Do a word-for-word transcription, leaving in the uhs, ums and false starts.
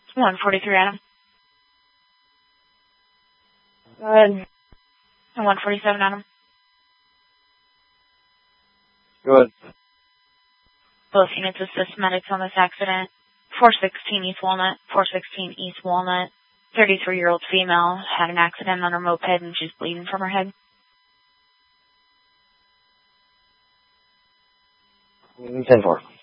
one forty-three, Adam. Go ahead. And one forty-seven, Adam. Go ahead. Both units assist medics on this accident. four sixteen East Walnut, four sixteen East Walnut. thirty-three-year-old female had an accident on her moped and she's bleeding from her head. ten four.